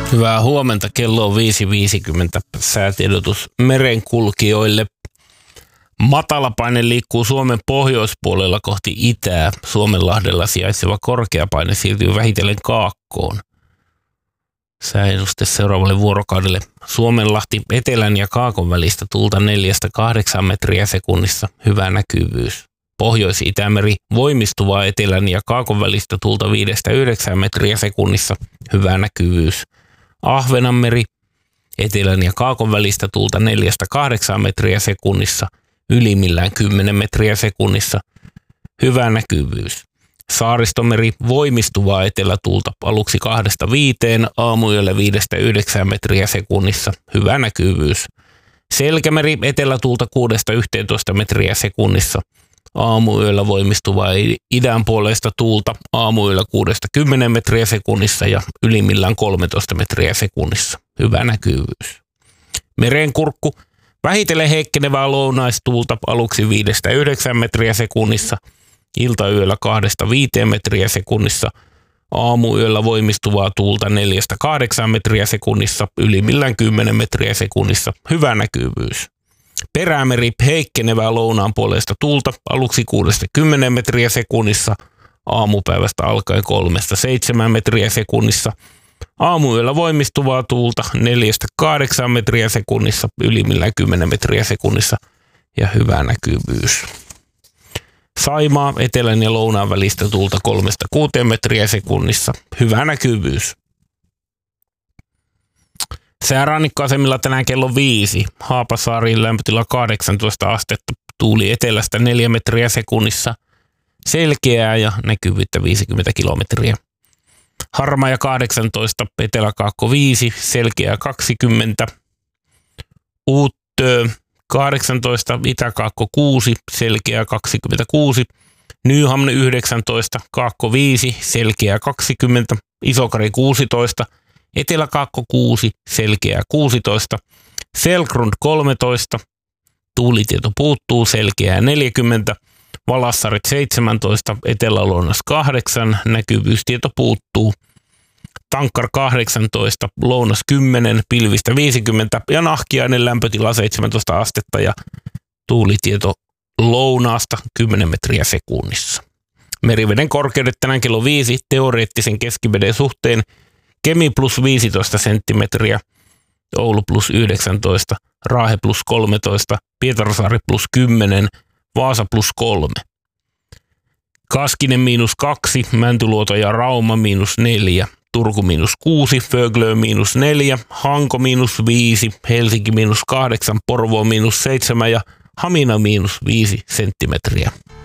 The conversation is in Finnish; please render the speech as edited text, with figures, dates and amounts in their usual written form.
Hyvää huomenta, kello on 5.50. Säätiedotus merenkulkijoille. Matalapaine liikkuu Suomen pohjoispuolella kohti itää. Suomenlahdella sijaitseva korkeapaine siirtyy vähitellen kaakkoon. Sääennuste seuraavalle vuorokaudelle. Suomenlahti etelän ja kaakon välistä tuulta 4-8 metriä sekunnissa. Hyvä näkyvyys. Pohjois-Itämeri voimistuvaa etelän ja kaakon välistä tuulta 5-9 metriä sekunnissa. Hyvä näkyvyys. Ahvenanmeri etelän ja kaakon välistä tuulta 4-8 metriä sekunnissa. Ylimmillään 10 metriä sekunnissa. Hyvä näkyvyys. Saaristomeri voimistuvaa etelätuulta aluksi 2-5, aamuyöllä 5-9 metriä sekunnissa. Hyvä näkyvyys. Selkämeri etelätuulta 6-11 metriä sekunnissa. Aamuyöllä voimistuvaa idän puolesta tuulta aamuyöllä 6-10 metriä sekunnissa ja ylimmillään 13 metriä sekunnissa. Hyvä näkyvyys. Merenkurkku vähitellen heikkenevää lounaistuulta aluksi 5-9 metriä sekunnissa. Iltayöllä 2-5 metriä sekunnissa. Aamuyöllä voimistuvaa tuulta 4-8 metriä sekunnissa. Ylimmillään 10 metriä sekunnissa. Hyvä näkyvyys. Perämeri heikkenevää lounaan puolesta tuulta aluksi 6-10 metriä sekunnissa. Aamupäivästä alkaen 3-7 metriä sekunnissa. Aamuyöllä voimistuvaa tuulta 4-8 metriä sekunnissa. Ylimmillään 10 metriä sekunnissa. Ja hyvä näkyvyys. Saimaa etelän ja lounaan välistä tuulta 3-6 metriä sekunnissa. Hyvä näkyvyys. Säärannikkoasemilla tänään kello 5. Haapasaariin lämpötila 18 astetta. Tuuli etelästä 4 metriä sekunnissa. Selkeää ja näkyvyyttä 50 kilometriä. Harmaja 18, Etelä-Kaakko 5, selkeää 20. Uuttö 18, Itä-Kaakko 6, selkeää 26. Nyhamne 19, Kaakko 5, selkeää 20. Isokari 16, Etelä-Kaakko 6, selkeää 16. Selgrund 13, tuulitieto puuttuu, selkeää 40. Valassarit 17, Etelä-Lounas 8, näkyvyystieto puuttuu. Tankkar 18, Lounas 10, pilvistä 50 ja Nahkiainen lämpötila 17 astetta ja tuulitieto lounaasta 10 metriä sekunnissa. Meriveden korkeudet tänään kello 5 teoreettisen keskiveden suhteen. Kemi plus 15 senttimetriä, Oulu plus 19, Raahe plus 13, Pietarsaari plus 10, Vaasa plus 3. Kaskinen miinus 2, Mäntyluoto ja Rauma miinus 4, Turku miinus 6, Föglö miinus 4, Hanko miinus 5, Helsinki miinus 8, Porvoo miinus 7 ja Hamina miinus 5 senttimetriä.